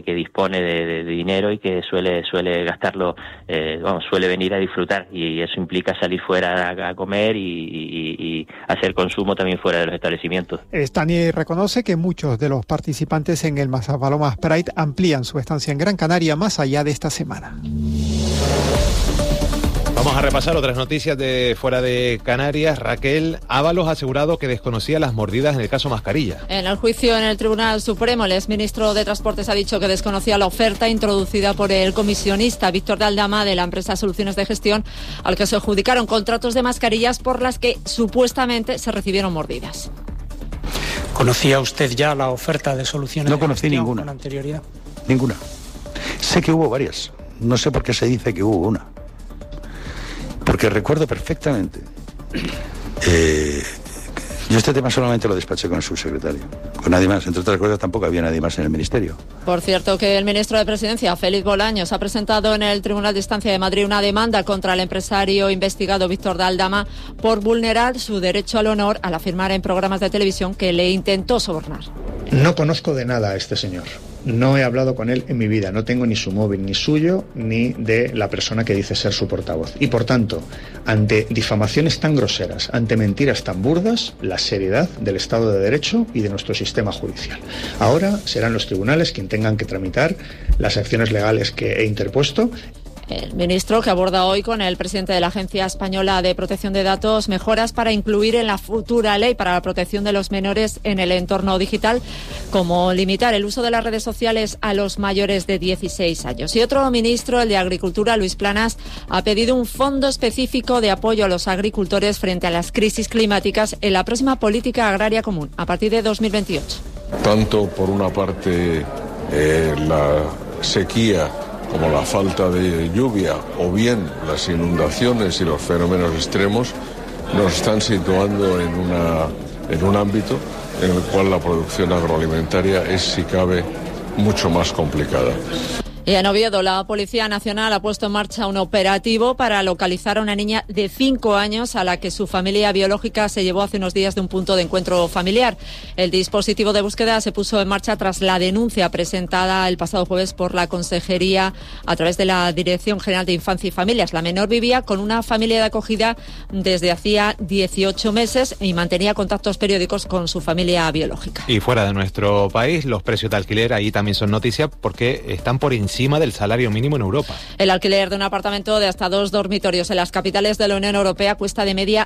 que dispone de dinero y que suele gastarlo, suele venir a disfrutar, y eso implica salir fuera a comer y hacer consumo también fuera de los establecimientos. Stani reconoce que muchos de los participantes en el Massapalomas Pride amplían su estancia en Gran Canaria más allá de esta semana. Vamos a repasar otras noticias de fuera de Canarias. Raquel, Ábalos ha asegurado que desconocía las mordidas en el caso Mascarilla. En el juicio en el Tribunal Supremo, el exministro de Transportes ha dicho que desconocía la oferta introducida por el comisionista Víctor de Aldama de la empresa Soluciones de Gestión, al que se adjudicaron contratos de mascarillas por las que supuestamente se recibieron mordidas. ¿Conocía usted ya la oferta de Soluciones de Gestión? No conocí ninguna. ¿Con anterioridad? Ninguna. Sé que hubo varias. No sé por qué se dice que hubo una. Porque recuerdo perfectamente. Yo este tema solamente lo despaché con el subsecretario. Con nadie más. Entre otras cosas, tampoco había nadie más en el ministerio. Por cierto, que el ministro de Presidencia, Félix Bolaños, ha presentado en el Tribunal de Instancia de Madrid una demanda contra el empresario investigado Víctor de Aldama por vulnerar su derecho al honor al afirmar en programas de televisión que le intentó sobornar. No conozco de nada a este señor. No he hablado con él en mi vida, no tengo ni su móvil, ni suyo, ni de la persona que dice ser su portavoz. Y por tanto, ante difamaciones tan groseras, ante mentiras tan burdas, la seriedad del Estado de Derecho y de nuestro sistema judicial. Ahora serán los tribunales quienes tengan que tramitar las acciones legales que he interpuesto. El ministro, que aborda hoy con el presidente de la Agencia Española de Protección de Datos mejoras para incluir en la futura ley para la protección de los menores en el entorno digital, como limitar el uso de las redes sociales a los mayores de 16 años. Y otro ministro, el de Agricultura, Luis Planas, ha pedido un fondo específico de apoyo a los agricultores frente a las crisis climáticas en la próxima política agraria común, a partir de 2028. Tanto por una parte la sequía como la falta de lluvia o bien las inundaciones y los fenómenos extremos nos están situando en un ámbito en el cual la producción agroalimentaria es, si cabe, mucho más complicada. Y en Oviedo, la Policía Nacional ha puesto en marcha un operativo para localizar a una niña de 5 años a la que su familia biológica se llevó hace unos días de un punto de encuentro familiar. El dispositivo de búsqueda se puso en marcha tras la denuncia presentada el pasado jueves por la Consejería a través de la Dirección General de Infancia y Familias. La menor vivía con una familia de acogida desde hacía 18 meses y mantenía contactos periódicos con su familia biológica. Y fuera de nuestro país, los precios de alquiler ahí también son noticia porque están por encima del salario mínimo en Europa. El alquiler de un apartamento de hasta 2 dormitorios en las capitales de la Unión Europea cuesta de media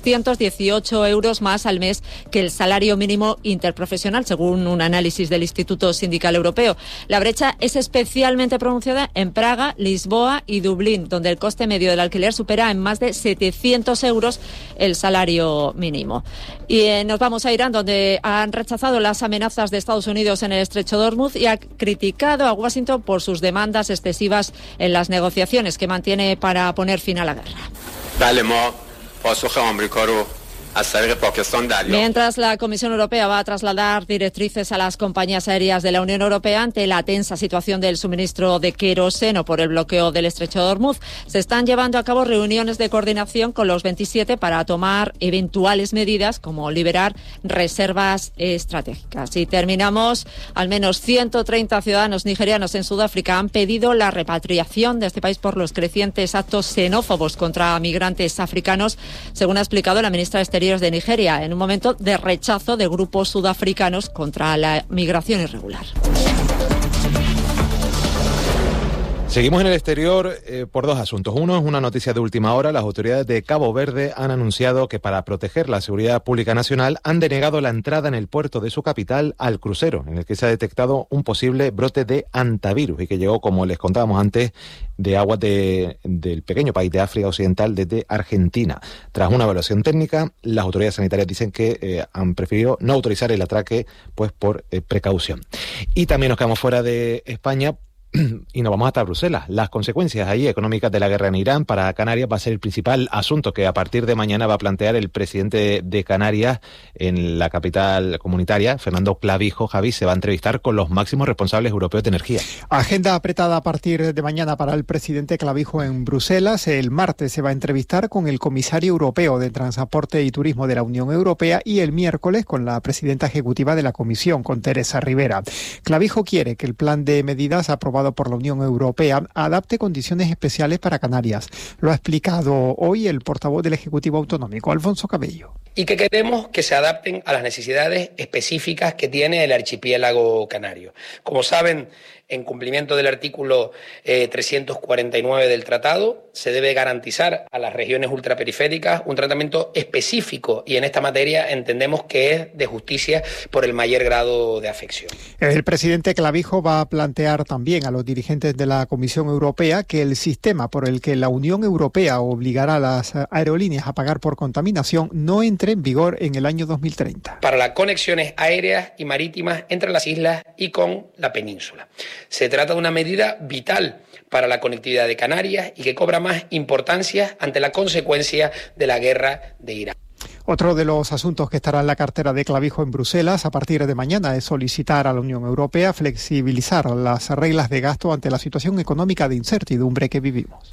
218 euros más al mes que el salario mínimo interprofesional, según un análisis del Instituto Sindical Europeo. La brecha es especialmente pronunciada en Praga, Lisboa y Dublín, donde el coste medio del alquiler supera en más de 700 euros el salario mínimo. Y nos vamos a Irán, donde han rechazado las amenazas de Estados Unidos en el estrecho de Hormuz y ha criticado a Washington por sus demandas excesivas en las negociaciones que mantiene para poner fin a la guerra. Mientras la Comisión Europea va a trasladar directrices a las compañías aéreas de la Unión Europea ante la tensa situación del suministro de queroseno por el bloqueo del estrecho de Hormuz, se están llevando a cabo reuniones de coordinación con los 27 para tomar eventuales medidas como liberar reservas estratégicas. Y terminamos, al menos 130 ciudadanos nigerianos en Sudáfrica han pedido la repatriación de este país por los crecientes actos xenófobos contra migrantes africanos, según ha explicado la ministra de Exteriores de Nigeria, en un momento de rechazo de grupos sudafricanos contra la migración irregular. Seguimos en el exterior por dos asuntos. Uno es una noticia de última hora. Las autoridades de Cabo Verde han anunciado que para proteger la seguridad pública nacional han denegado la entrada en el puerto de su capital al crucero, en el que se ha detectado un posible brote de hantavirus y que llegó, como les contábamos antes, de aguas del pequeño país de África Occidental desde Argentina. Tras una evaluación técnica, las autoridades sanitarias dicen que han preferido no autorizar el atraque pues por precaución. Y también nos quedamos fuera de España y nos vamos hasta Bruselas. Las consecuencias ahí económicas de la guerra en Irán para Canarias va a ser el principal asunto que a partir de mañana va a plantear el presidente de Canarias en la capital comunitaria, Fernando Clavijo. Javi se va a entrevistar con los máximos responsables europeos de energía. Agenda apretada a partir de mañana para el presidente Clavijo en Bruselas. El martes se va a entrevistar con el comisario europeo de Transporte y Turismo de la Unión Europea y el miércoles con la presidenta ejecutiva de la Comisión, con Teresa Rivera. Clavijo quiere que el plan de medidas aprobado por la Unión Europea adapte condiciones especiales para Canarias. Lo ha explicado hoy el portavoz del Ejecutivo Autonómico, Alfonso Cabello. Y que queremos que se adapten a las necesidades específicas que tiene el archipiélago canario. Como saben, en cumplimiento del artículo 349 del tratado, se debe garantizar a las regiones ultraperiféricas un tratamiento específico y en esta materia entendemos que es de justicia por el mayor grado de afección. El presidente Clavijo va a plantear también a los dirigentes de la Comisión Europea que el sistema por el que la Unión Europea obligará a las aerolíneas a pagar por contaminación no entre en vigor en el año 2030. Para las conexiones aéreas y marítimas entre las islas y con la península. Se trata de una medida vital para la conectividad de Canarias y que cobra más importancia ante la consecuencia de la guerra de Irán. Otro de los asuntos que estará en la cartera de Clavijo en Bruselas a partir de mañana es solicitar a la Unión Europea flexibilizar las reglas de gasto ante la situación económica de incertidumbre que vivimos.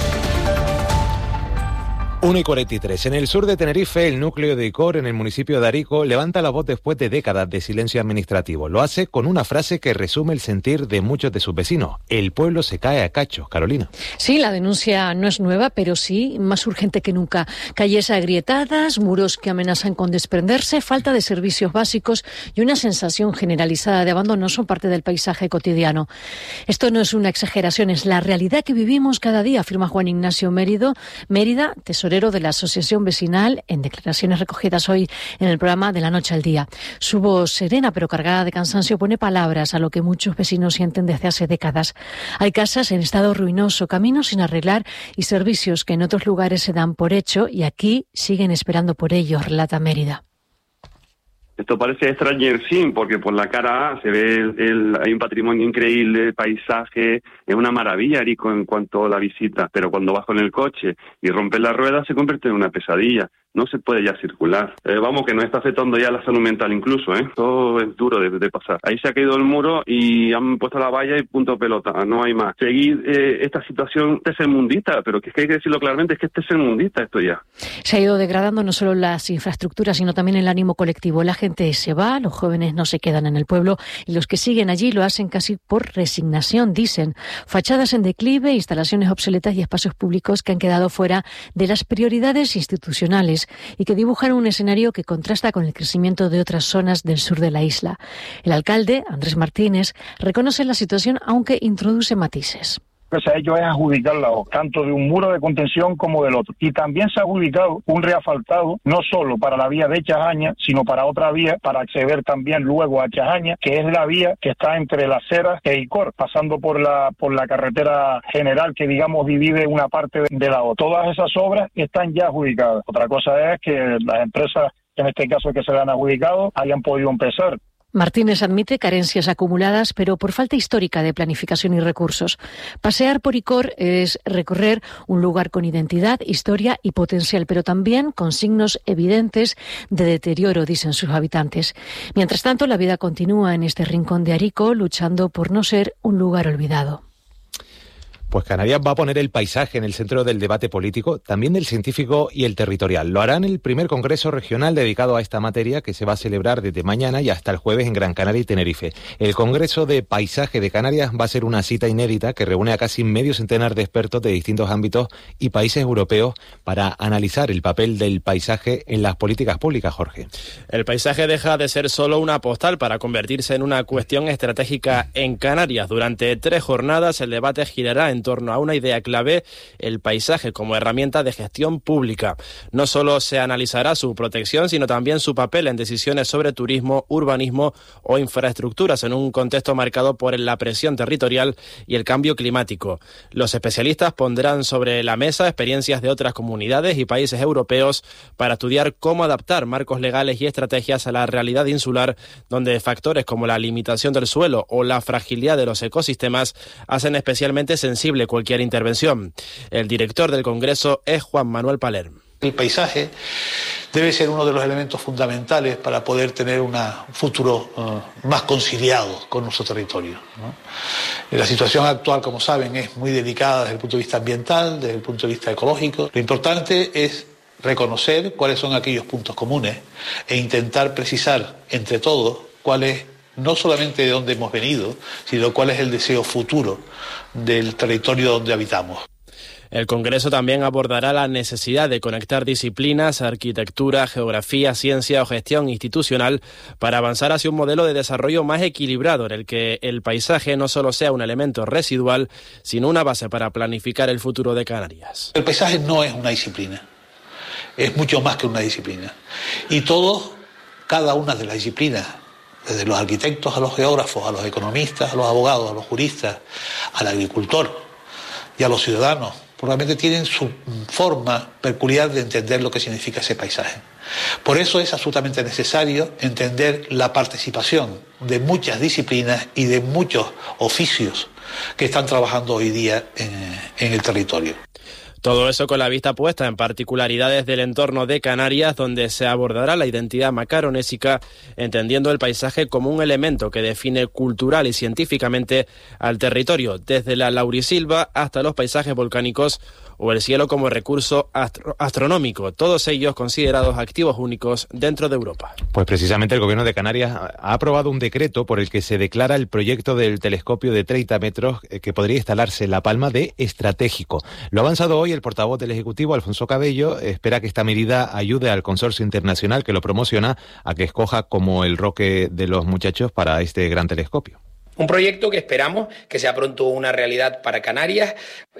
1:43. En el sur de Tenerife, el núcleo de Icor, en el municipio de Arico, levanta la voz después de décadas de silencio administrativo. Lo hace con una frase que resume el sentir de muchos de sus vecinos. El pueblo se cae a cachos. Carolina. Sí, la denuncia no es nueva, pero sí más urgente que nunca. Calles agrietadas, muros que amenazan con desprenderse, falta de servicios básicos y una sensación generalizada de abandono son parte del paisaje cotidiano. Esto no es una exageración, es la realidad que vivimos cada día, afirma Juan Ignacio Mérida, tesorero de la Asociación Vecinal, en declaraciones recogidas hoy en el programa De la Noche al Día. Su voz serena pero cargada de cansancio pone palabras a lo que muchos vecinos sienten desde hace décadas. Hay casas en estado ruinoso, caminos sin arreglar y servicios que en otros lugares se dan por hecho y aquí siguen esperando por ellos, relata Mérida. Esto parece Stranger Things porque por la cara A se ve hay un patrimonio increíble, paisaje, es una maravilla Arico en cuanto a la visita, pero cuando vas con el coche y rompes la rueda se convierte en una pesadilla. No se puede ya circular. Vamos, que nos está afectando ya la salud mental incluso, Todo es duro de pasar. Ahí se ha caído el muro y han puesto la valla y punto pelota, no hay más. Seguir esta situación tercermundista, pero que es que hay que decirlo claramente, es que es tercermundista esto ya. Se ha ido degradando no solo las infraestructuras, sino también el ánimo colectivo. La gente se va, los jóvenes no se quedan en el pueblo y los que siguen allí lo hacen casi por resignación, dicen. Fachadas en declive, instalaciones obsoletas y espacios públicos que han quedado fuera de las prioridades institucionales y que dibujan un escenario que contrasta con el crecimiento de otras zonas del sur de la isla. El alcalde, Andrés Martínez, reconoce la situación aunque introduce matices. Lo que se ha hecho es adjudicarla tanto de un muro de contención como del otro. Y también se ha adjudicado un reasfaltado, no solo para la vía de Chajaña, sino para otra vía, para acceder también luego a Chajaña, que es la vía que está entre Las Heras e Icor, pasando por la carretera general que, digamos, divide una parte de la otra. Todas esas obras están ya adjudicadas. Otra cosa es que las empresas, en este caso que se le han adjudicado, hayan podido empezar. Martínez admite carencias acumuladas, pero por falta histórica de planificación y recursos. Pasear por Icor es recorrer un lugar con identidad, historia y potencial, pero también con signos evidentes de deterioro, dicen sus habitantes. Mientras tanto, la vida continúa en este rincón de Arico, luchando por no ser un lugar olvidado. Pues Canarias va a poner el paisaje en el centro del debate político, también del científico y el territorial. Lo hará en el primer congreso regional dedicado a esta materia que se va a celebrar desde mañana y hasta el jueves en Gran Canaria y Tenerife. El Congreso de Paisaje de Canarias va a ser una cita inédita que reúne a casi medio centenar de expertos de distintos ámbitos y países europeos para analizar el papel del paisaje en las políticas públicas, Jorge. El paisaje deja de ser solo una postal para convertirse en una cuestión estratégica en Canarias. Durante 3 jornadas el debate girará en en torno a una idea clave, el paisaje como herramienta de gestión pública. No solo se analizará su protección, sino también su papel en decisiones sobre turismo, urbanismo o infraestructuras en un contexto marcado por la presión territorial y el cambio climático. Los especialistas pondrán sobre la mesa experiencias de otras comunidades y países europeos para estudiar cómo adaptar marcos legales y estrategias a la realidad insular, donde factores como la limitación del suelo o la fragilidad de los ecosistemas hacen especialmente sensible cualquier intervención. El director del Congreso es Juan Manuel Paler. El paisaje debe ser uno de los elementos fundamentales para poder tener un futuro más conciliado con nuestro territorio, ¿no? La situación actual, como saben, es muy delicada desde el punto de vista ambiental, desde el punto de vista ecológico. Lo importante es reconocer cuáles son aquellos puntos comunes e intentar precisar entre todos cuál es no solamente de dónde hemos venido, sino cuál es el deseo futuro del territorio donde habitamos. El Congreso también abordará la necesidad de conectar disciplinas, arquitectura, geografía, ciencia o gestión institucional para avanzar hacia un modelo de desarrollo más equilibrado en el que el paisaje no solo sea un elemento residual, sino una base para planificar el futuro de Canarias. El paisaje no es una disciplina, es mucho más que una disciplina. Y todos, cada una de las disciplinas, desde los arquitectos a los geógrafos, a los economistas, a los abogados, a los juristas, al agricultor y a los ciudadanos, probablemente tienen su forma peculiar de entender lo que significa ese paisaje. Por eso es absolutamente necesario entender la participación de muchas disciplinas y de muchos oficios que están trabajando hoy día en el territorio. Todo eso con la vista puesta en particularidades del entorno de Canarias, donde se abordará la identidad macaronésica, entendiendo el paisaje como un elemento que define cultural y científicamente al territorio, desde la laurisilva hasta los paisajes volcánicos o el cielo como recurso astronómico, todos ellos considerados activos únicos dentro de Europa. Pues precisamente el Gobierno de Canarias ha aprobado un decreto por el que se declara el proyecto del telescopio de 30 metros que podría instalarse en La Palma de estratégico. Lo ha avanzado hoy el portavoz del Ejecutivo, Alfonso Cabello. Espera que esta medida ayude al consorcio internacional que lo promociona a que escoja como el roque de los muchachos para este gran telescopio. Un proyecto que esperamos que sea pronto una realidad para Canarias,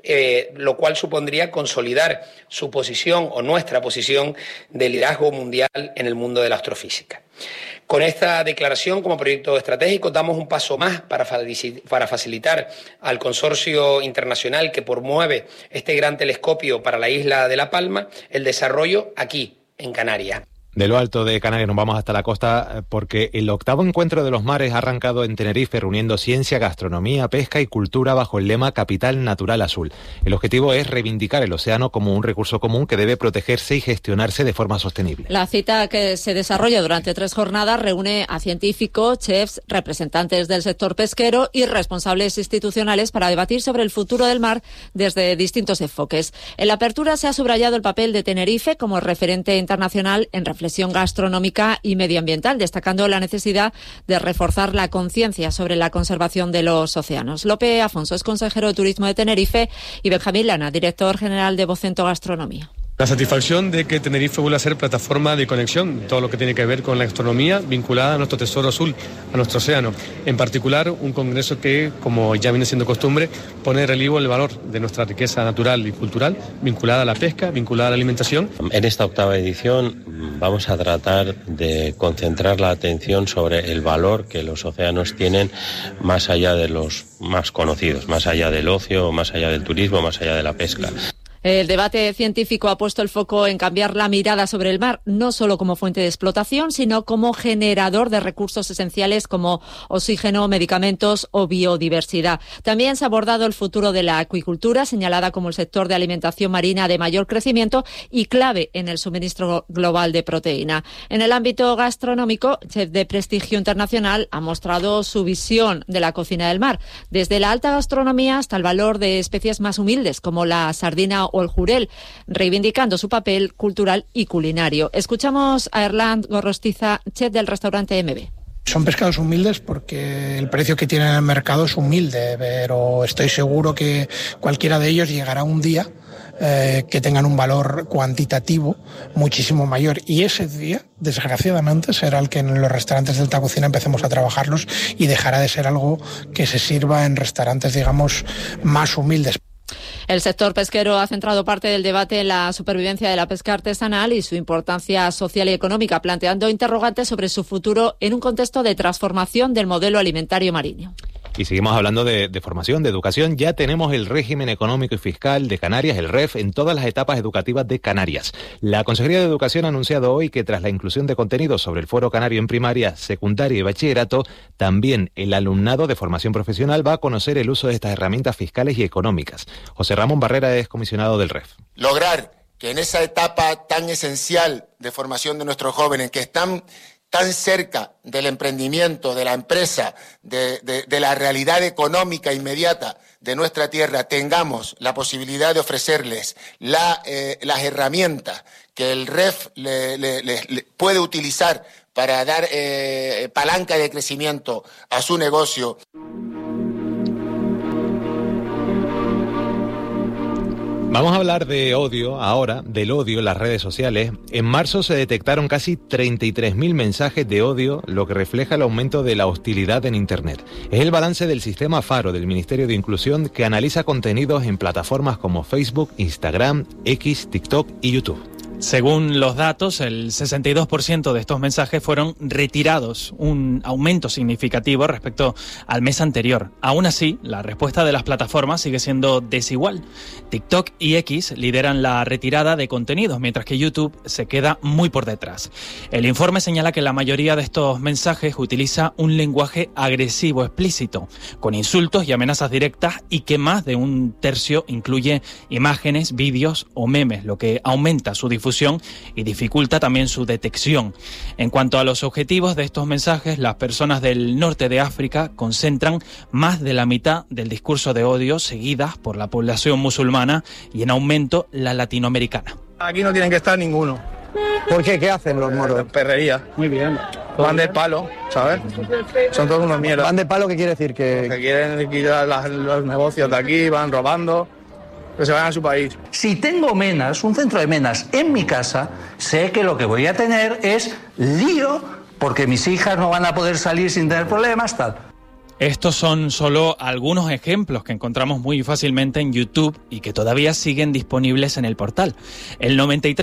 lo cual supondría consolidar su posición o nuestra posición de liderazgo mundial en el mundo de la astrofísica. Con esta declaración como proyecto estratégico damos un paso más para facilitar al consorcio internacional que promueve este gran telescopio para la isla de La Palma el desarrollo aquí, en Canarias. De lo alto de Canarias nos vamos hasta la costa porque el 8º Encuentro de los Mares ha arrancado en Tenerife reuniendo ciencia, gastronomía, pesca y cultura bajo el lema Capital Natural Azul. El objetivo es reivindicar el océano como un recurso común que debe protegerse y gestionarse de forma sostenible. La cita, que se desarrolla durante 3 jornadas, reúne a científicos, chefs, representantes del sector pesquero y responsables institucionales para debatir sobre el futuro del mar desde distintos enfoques. En la apertura se ha subrayado el papel de Tenerife como referente internacional en reflexión gastronómica y medioambiental, destacando la necesidad de reforzar la conciencia sobre la conservación de los océanos. Lope Afonso es consejero de Turismo de Tenerife y Benjamín Lana, director general de Vocento Gastronomía. La satisfacción de que Tenerife vuelva a ser plataforma de conexión, todo lo que tiene que ver con la gastronomía vinculada a nuestro tesoro azul, a nuestro océano. En particular, un congreso que, como ya viene siendo costumbre, pone en relieve el valor de nuestra riqueza natural y cultural, vinculada a la pesca, vinculada a la alimentación. En esta 8ª edición vamos a tratar de concentrar la atención sobre el valor que los océanos tienen más allá de los más conocidos, más allá del ocio, más allá del turismo, más allá de la pesca. El debate científico ha puesto el foco en cambiar la mirada sobre el mar, no solo como fuente de explotación, sino como generador de recursos esenciales como oxígeno, medicamentos o biodiversidad. También se ha abordado el futuro de la acuicultura, señalada como el sector de alimentación marina de mayor crecimiento y clave en el suministro global de proteína. En el ámbito gastronómico, chef de prestigio internacional ha mostrado su visión de la cocina del mar, desde la alta gastronomía hasta el valor de especies más humildes como la sardina o el jurel, reivindicando su papel cultural y culinario. Escuchamos a Erland Gorrostiza, chef del restaurante MB. Son pescados humildes porque el precio que tienen en el mercado es humilde, pero estoy seguro que cualquiera de ellos llegará un día que tengan un valor cuantitativo muchísimo mayor, y ese día, desgraciadamente, será el que en los restaurantes de alta cocina empecemos a trabajarlos y dejará de ser algo que se sirva en restaurantes, digamos, más humildes. El sector pesquero ha centrado parte del debate en la supervivencia de la pesca artesanal y su importancia social y económica, planteando interrogantes sobre su futuro en un contexto de transformación del modelo alimentario marino. Y seguimos hablando de formación, de educación. Ya tenemos el régimen económico y fiscal de Canarias, el REF, en todas las etapas educativas de Canarias. La Consejería de Educación ha anunciado hoy que tras la inclusión de contenidos sobre el Foro Canario en primaria, secundaria y bachillerato, también el alumnado de formación profesional va a conocer el uso de estas herramientas fiscales y económicas. José Ramón Barrera es comisionado del REF. Lograr que en esa etapa tan esencial de formación de nuestros jóvenes, que están tan cerca del emprendimiento, de la empresa, de la realidad económica inmediata de nuestra tierra, tengamos la posibilidad de ofrecerles las herramientas que el REF le puede utilizar para dar palanca de crecimiento a su negocio. Vamos a hablar de odio ahora, del odio en las redes sociales. En marzo se detectaron casi 33.000 mensajes de odio, lo que refleja el aumento de la hostilidad en Internet. Es el balance del sistema Faro del Ministerio de Inclusión, que analiza contenidos en plataformas como Facebook, Instagram, X, TikTok y YouTube. Según los datos, el 62% de estos mensajes fueron retirados, un aumento significativo respecto al mes anterior. Aún así, la respuesta de las plataformas sigue siendo desigual. TikTok y X lideran la retirada de contenidos, mientras que YouTube se queda muy por detrás. El informe señala que la mayoría de estos mensajes utiliza un lenguaje agresivo explícito, con insultos y amenazas directas, y que más de un tercio incluye imágenes, vídeos o memes, lo que aumenta su difusión y dificulta también su detección. En cuanto a los objetivos de estos mensajes, las personas del norte de África concentran más de la mitad del discurso de odio, seguidas por la población musulmana y en aumento la latinoamericana. Aquí no tienen que estar ninguno. ¿Por qué? ¿Qué hacen los moros? Perrería. Muy bien. Van de palo, ¿sabes? Son todos unos mierdas. ¿Van de palo qué quiere decir? Que quieren quitar los negocios de aquí, van robando. Que se vayan a su país. Si tengo menas, un centro de menas en mi casa, sé que lo que voy a tener es lío, porque mis hijas no van a poder salir sin tener problemas, tal. Estos son solo algunos ejemplos que encontramos muy fácilmente en YouTube y que todavía siguen disponibles en el portal. El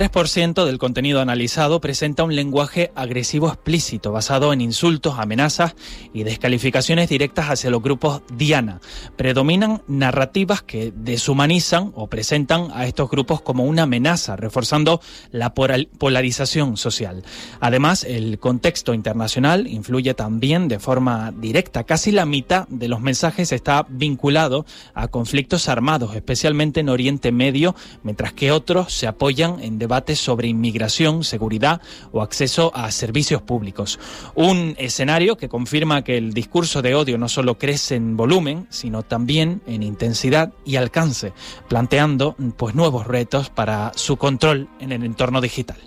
93% del contenido analizado presenta un lenguaje agresivo explícito basado en insultos, amenazas y descalificaciones directas hacia los grupos diana. Predominan narrativas que deshumanizan o presentan a estos grupos como una amenaza, reforzando la polarización social. Además, el contexto internacional influye también de forma directa. Casi la mitad de los mensajes está vinculado a conflictos armados, especialmente en Oriente Medio, mientras que otros se apoyan en debates sobre inmigración, seguridad o acceso a servicios públicos. Un escenario que confirma que el discurso de odio no solo crece en volumen, sino también en intensidad y alcance, planteando pues nuevos retos para su control en el entorno digital.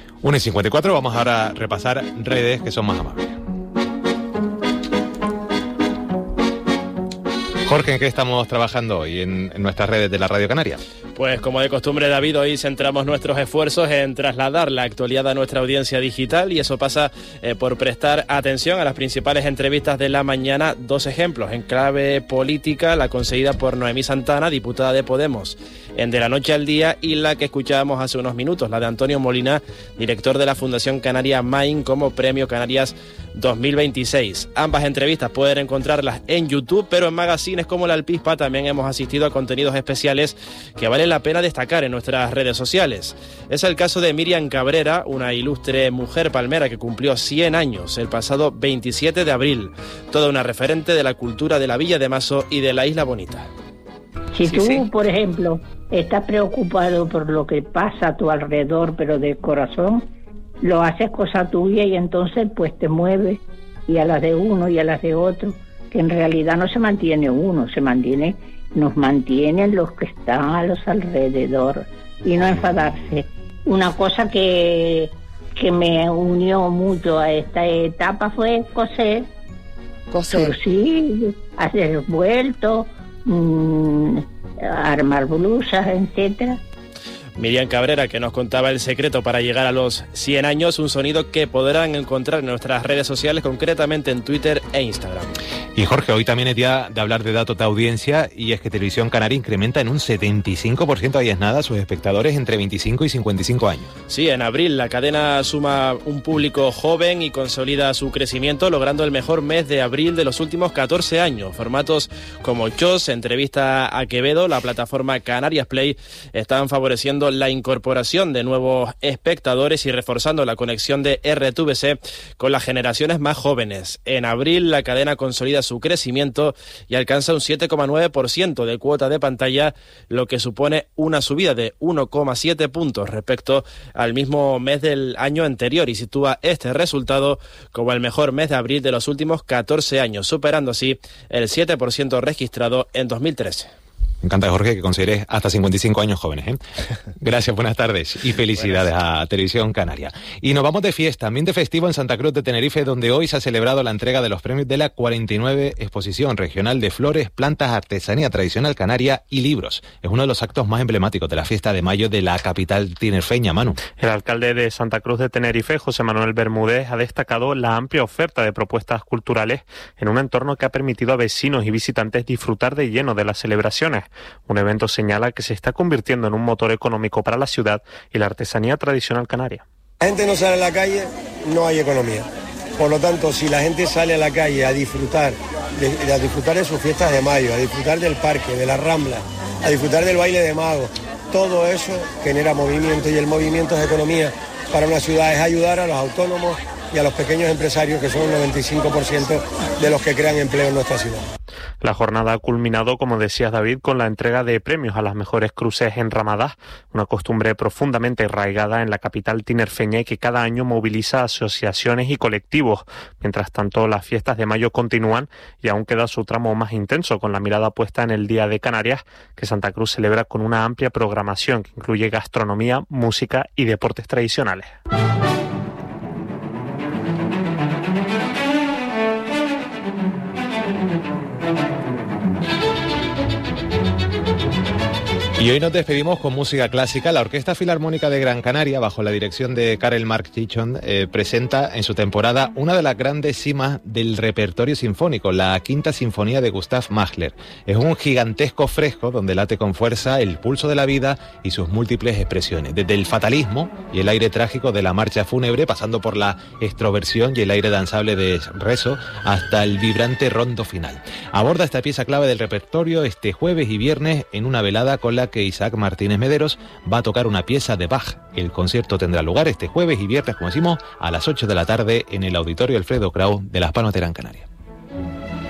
1:54, vamos ahora a repasar redes que son más amables. Jorge, ¿en qué estamos trabajando hoy en nuestras redes de la Radio Canaria? Pues como de costumbre, David, hoy centramos nuestros esfuerzos en trasladar la actualidad a nuestra audiencia digital, y eso pasa por prestar atención a las principales entrevistas de la mañana. Dos ejemplos en clave política: la concedida por Noemí Santana, diputada de Podemos, en De la Noche al Día, y la que escuchábamos hace unos minutos, la de Antonio Molina, director de la Fundación Canaria Main, como Premio Canarias 2026. Ambas entrevistas pueden encontrarlas en YouTube, pero en magazines como La Alpispa también hemos asistido a contenidos especiales que vale la pena destacar en nuestras redes sociales. Es el caso de Miriam Cabrera, una ilustre mujer palmera que cumplió 100 años el pasado 27 de abril. Toda una referente de la cultura de la Villa de Mazo y de la Isla Bonita. Si tú, por ejemplo, estás preocupado por lo que pasa a tu alrededor, pero de corazón, lo haces cosa tuya y entonces pues te mueves, y a las de uno y a las de otro, que en realidad no se mantiene uno, nos mantienen los que están a los alrededor, y no enfadarse. Una cosa que me unió mucho a esta etapa fue coser. Sí, hacer vueltos, armar blusas, etcétera. Miriam Cabrera, que nos contaba el secreto para llegar a los 100 años, un sonido que podrán encontrar en nuestras redes sociales, concretamente en Twitter e Instagram. Y Jorge, hoy también es día de hablar de datos de audiencia, y es que Televisión Canaria incrementa en un 75%, ahí es nada, sus espectadores entre 25 y 55 años. Sí, en abril la cadena suma un público joven y consolida su crecimiento, logrando el mejor mes de abril de los últimos 14 años. Formatos como Chos, Entrevista a Quevedo, la plataforma Canarias Play, están favoreciendo la incorporación de nuevos espectadores y reforzando la conexión de RTVC con las generaciones más jóvenes. En abril la cadena consolida su crecimiento y alcanza un 7,9% de cuota de pantalla, lo que supone una subida de 1,7 puntos respecto al mismo mes del año anterior, y sitúa este resultado como el mejor mes de abril de los últimos 14 años, superando así el 7% registrado en 2013. Me encanta, Jorge, que consideres hasta 55 años jóvenes, ¿eh? Gracias, buenas tardes y felicidades a Televisión Canaria. Y nos vamos de fiesta, ambiente festivo en Santa Cruz de Tenerife, donde hoy se ha celebrado la entrega de los premios de la 49 Exposición Regional de Flores, Plantas, Artesanía Tradicional Canaria y Libros. Es uno de los actos más emblemáticos de la fiesta de mayo de la capital tinerfeña, Manu. El alcalde de Santa Cruz de Tenerife, José Manuel Bermúdez, ha destacado la amplia oferta de propuestas culturales en un entorno que ha permitido a vecinos y visitantes disfrutar de lleno de las celebraciones. Un evento, señala, que se está convirtiendo en un motor económico para la ciudad y la artesanía tradicional canaria. La gente no sale a la calle, no hay economía. Por lo tanto, si la gente sale a la calle a disfrutar de sus fiestas de mayo, a disfrutar del parque, de la Rambla, a disfrutar del baile de magos, todo eso genera movimiento, y el movimiento es economía para una ciudad, es ayudar a los autónomos y a los pequeños empresarios, que son el 95% de los que crean empleo en nuestra ciudad. La jornada ha culminado, como decías, David, con la entrega de premios a las mejores cruces enramadas, una costumbre profundamente arraigada en la capital tinerfeña y que cada año moviliza asociaciones y colectivos. Mientras tanto, las fiestas de mayo continúan y aún queda su tramo más intenso, con la mirada puesta en el Día de Canarias, que Santa Cruz celebra con una amplia programación que incluye gastronomía, música y deportes tradicionales. Y hoy nos despedimos con música clásica. La Orquesta Filarmónica de Gran Canaria, bajo la dirección de Karel Mark Chichon, presenta en su temporada una de las grandes cimas del repertorio sinfónico, la Quinta Sinfonía de Gustav Mahler. Es un gigantesco fresco donde late con fuerza el pulso de la vida y sus múltiples expresiones, desde el fatalismo y el aire trágico de la marcha fúnebre, pasando por la extroversión y el aire danzable de rezo, hasta el vibrante rondo final. Aborda esta pieza clave del repertorio este jueves y viernes en una velada con la que Isaac Martínez Mederos va a tocar una pieza de Bach. El concierto tendrá lugar este jueves y viernes, como decimos, a las 8 de la tarde en el Auditorio Alfredo Kraus de Las Palmas de Gran Canaria.